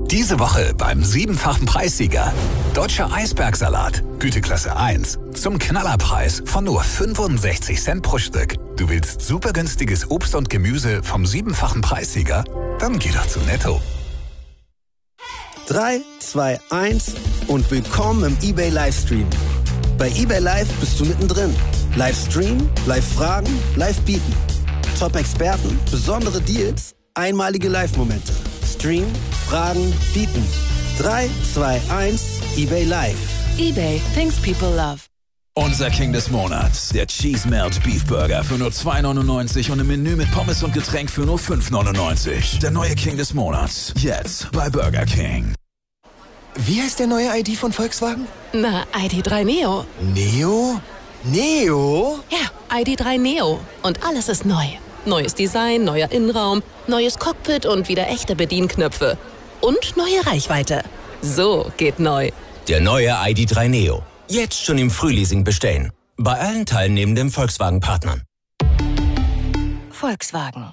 Diese Woche beim 7-fachen Preissieger. Deutscher Eisbergsalat, Güteklasse 1. Zum Knallerpreis von nur 65 Cent pro Stück. Du willst super günstiges Obst und Gemüse vom 7-fachen Preissieger? Dann geh doch zu Netto. 3, 2, 1 und willkommen im eBay Livestream. Bei eBay Live bist du mittendrin. Livestream, Live-Fragen, Live-Bieten. Top-Experten, besondere Deals, einmalige Live-Momente. Stream, Fragen, Bieten. 3, 2, 1, eBay Live. eBay, things people love. Unser King des Monats, der Cheese Melt Beef Burger für nur $2,99 und ein Menü mit Pommes und Getränk für nur $5,99. Der neue King des Monats, jetzt bei Burger King. Wie heißt der neue ID von Volkswagen? Na, ID.3 Neo. Neo? Neo? Ja, ID.3 Neo. Und alles ist neu. Neues Design, neuer Innenraum, neues Cockpit und wieder echte Bedienknöpfe. Und neue Reichweite. So geht neu. Der neue ID.3 Neo. Jetzt schon im Frühleasing bestellen. Bei allen teilnehmenden Volkswagen-Partnern. Volkswagen.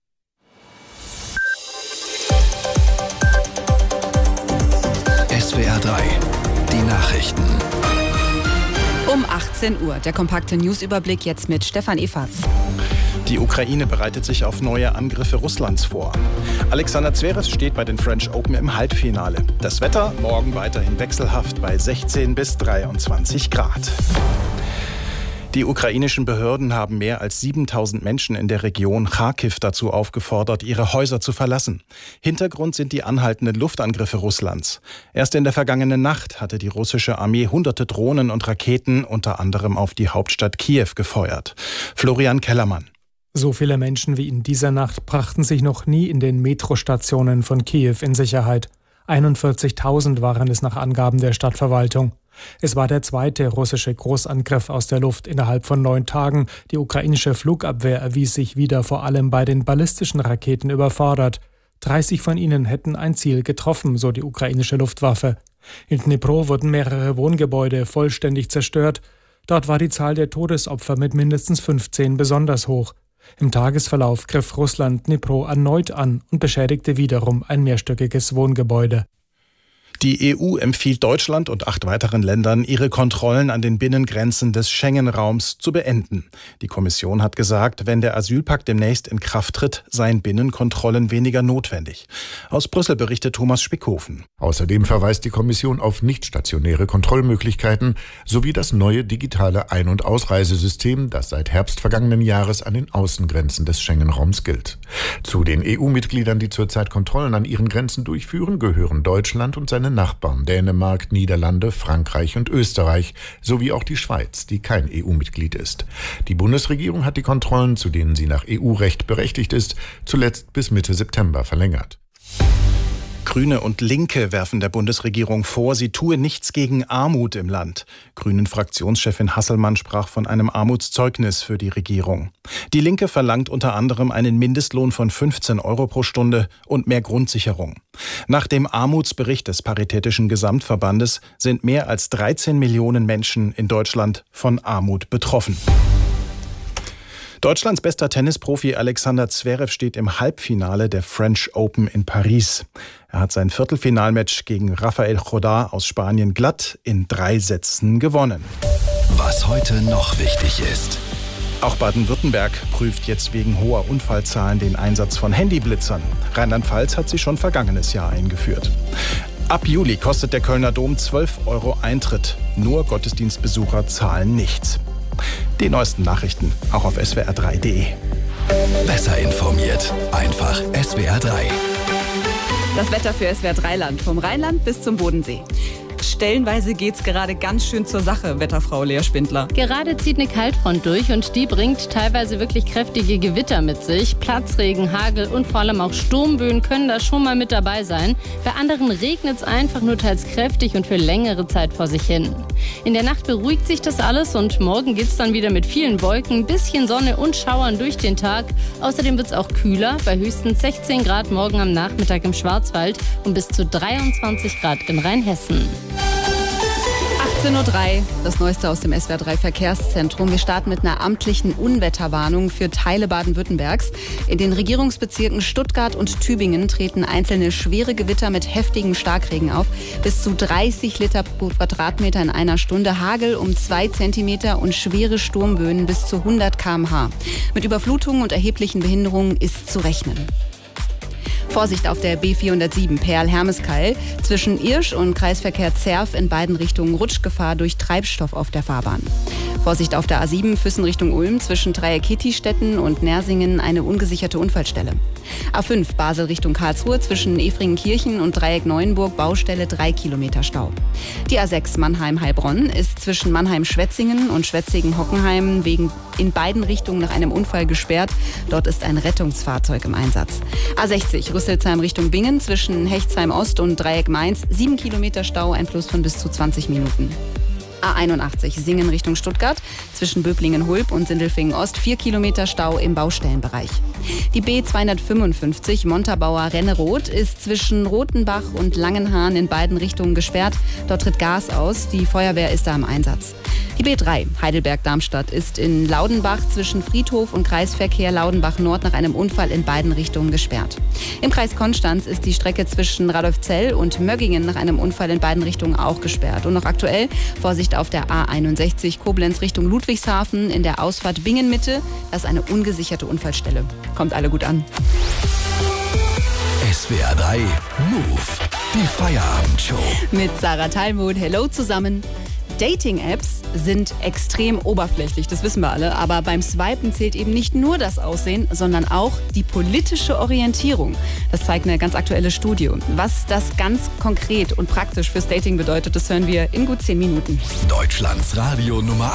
SWR 3, die Nachrichten. Um 18 Uhr, der kompakte Newsüberblick jetzt mit Stefan Efatz. Die Ukraine bereitet sich auf neue Angriffe Russlands vor. Alexander Zverev steht bei den French Open im Halbfinale. Das Wetter morgen weiterhin wechselhaft bei 16 bis 23 Grad. Die ukrainischen Behörden haben mehr als 7.000 Menschen in der Region Charkiw dazu aufgefordert, ihre Häuser zu verlassen. Hintergrund sind die anhaltenden Luftangriffe Russlands. Erst in der vergangenen Nacht hatte die russische Armee hunderte Drohnen und Raketen unter anderem auf die Hauptstadt Kiew gefeuert. Florian Kellermann. So viele Menschen wie in dieser Nacht brachten sich noch nie in den Metrostationen von Kiew in Sicherheit. 41.000 waren es nach Angaben der Stadtverwaltung. Es war der zweite russische Großangriff aus der Luft innerhalb von 9 Tagen. Die ukrainische Flugabwehr erwies sich wieder vor allem bei den ballistischen Raketen überfordert. 30 von ihnen hätten ein Ziel getroffen, so die ukrainische Luftwaffe. In Dnipro wurden mehrere Wohngebäude vollständig zerstört. Dort war die Zahl der Todesopfer mit mindestens 15 besonders hoch. Im Tagesverlauf griff Russland Dnipro erneut an und beschädigte wiederum ein mehrstöckiges Wohngebäude. Die EU empfiehlt Deutschland und 8 weiteren Ländern, ihre Kontrollen an den Binnengrenzen des Schengen-Raums zu beenden. Die Kommission hat gesagt, wenn der Asylpakt demnächst in Kraft tritt, seien Binnenkontrollen weniger notwendig. Aus Brüssel berichtet Thomas Spickhofen. Außerdem verweist die Kommission auf nicht stationäre Kontrollmöglichkeiten sowie das neue digitale Ein- und Ausreisesystem, das seit Herbst vergangenen Jahres an den Außengrenzen des Schengen-Raums gilt. Zu den EU-Mitgliedern, die zurzeit Kontrollen an ihren Grenzen durchführen, gehören Deutschland und seine Nachbarn Dänemark, Niederlande, Frankreich und Österreich sowie auch die Schweiz, die kein EU-Mitglied ist. Die Bundesregierung hat die Kontrollen, zu denen sie nach EU-Recht berechtigt ist, zuletzt bis Mitte September verlängert. Grüne und Linke werfen der Bundesregierung vor, sie tue nichts gegen Armut im Land. Grünen-Fraktionschefin Hasselmann sprach von einem Armutszeugnis für die Regierung. Die Linke verlangt unter anderem einen Mindestlohn von 15 € pro Stunde und mehr Grundsicherung. Nach dem Armutsbericht des Paritätischen Gesamtverbandes sind mehr als 13 Millionen Menschen in Deutschland von Armut betroffen. Deutschlands bester Tennisprofi Alexander Zverev steht im Halbfinale der French Open in Paris. Er hat sein Viertelfinalmatch gegen Rafael Chodar aus Spanien glatt in 3 Sätzen gewonnen. Was heute noch wichtig ist. Auch Baden-Württemberg prüft jetzt wegen hoher Unfallzahlen den Einsatz von Handyblitzern. Rheinland-Pfalz hat sie schon vergangenes Jahr eingeführt. Ab Juli kostet der Kölner Dom 12 € Eintritt. Nur Gottesdienstbesucher zahlen nichts. Die neuesten Nachrichten auch auf swr3.de. Besser informiert, einfach SWR 3. Das Wetter für SWR3-Land, vom Rheinland bis zum Bodensee. Stellenweise geht's gerade ganz schön zur Sache, Wetterfrau Lea Spindler. Gerade zieht eine Kaltfront durch und die bringt teilweise wirklich kräftige Gewitter mit sich. Platzregen, Hagel und vor allem auch Sturmböen können da schon mal mit dabei sein. Bei anderen regnet es einfach nur teils kräftig und für längere Zeit vor sich hin. In der Nacht beruhigt sich das alles und morgen geht's dann wieder mit vielen Wolken, bisschen Sonne und Schauern durch den Tag. Außerdem wird's auch kühler, bei höchstens 16 Grad morgen am Nachmittag im Schwarzwald und bis zu 23 Grad in Rheinhessen. 17:03 Uhr, das Neueste aus dem SWR3 Verkehrszentrum. Wir starten mit einer amtlichen Unwetterwarnung für Teile Baden-Württembergs. In den Regierungsbezirken Stuttgart und Tübingen treten einzelne schwere Gewitter mit heftigem Starkregen auf. Bis zu 30 Liter pro Quadratmeter in einer Stunde, Hagel um 2 Zentimeter und schwere Sturmböen bis zu 100 km/h. Mit Überflutungen und erheblichen Behinderungen ist zu rechnen. Vorsicht auf der B407 Perl-Hermeskeil. Zwischen Irsch und Kreisverkehr Zerf in beiden Richtungen Rutschgefahr durch Treibstoff auf der Fahrbahn. Vorsicht auf der A7 Füssen Richtung Ulm zwischen Dreieck Hittistetten und Nersingen eine ungesicherte Unfallstelle. A5 Basel Richtung Karlsruhe zwischen Efringenkirchen und Dreieck Neuenburg Baustelle 3 Kilometer Stau. Die A6 Mannheim-Heilbronn ist zwischen Mannheim-Schwetzingen und Schwetzingen-Hockenheim in beiden Richtungen nach einem Unfall gesperrt. Dort ist ein Rettungsfahrzeug im Einsatz. A60 Rüsselsheim Richtung Bingen zwischen Hechtsheim Ost und Dreieck Mainz 7 Kilometer Stau, ein Plus von bis zu 20 Minuten. A81 Singen Richtung Stuttgart zwischen Böblingen-Hulb und Sindelfingen-Ost 4 Kilometer Stau im Baustellenbereich. Die B255 Montabaur-Renneroth ist zwischen Rothenbach und Langenhahn in beiden Richtungen gesperrt. Dort tritt Gas aus. Die Feuerwehr ist da im Einsatz. Die B3 Heidelberg-Darmstadt ist in Laudenbach zwischen Friedhof und Kreisverkehr Laudenbach-Nord nach einem Unfall in beiden Richtungen gesperrt. Im Kreis Konstanz ist die Strecke zwischen Radolfzell und Möggingen nach einem Unfall in beiden Richtungen auch gesperrt. Und noch aktuell Vorsicht auf der A61 Koblenz Richtung Ludwigshafen in der Ausfahrt Bingen-Mitte. Das ist eine ungesicherte Unfallstelle. Kommt alle gut an. SWR3 Move, die Feierabendshow. Mit Sarah Talmud. Hello zusammen. Dating-Apps sind extrem oberflächlich, das wissen wir alle. Aber beim Swipen zählt eben nicht nur das Aussehen, sondern auch die politische Orientierung. Das zeigt eine ganz aktuelle Studie. Was das ganz konkret und praktisch fürs Dating bedeutet, das hören wir in gut 10 Minuten. Deutschlands Radio Nummer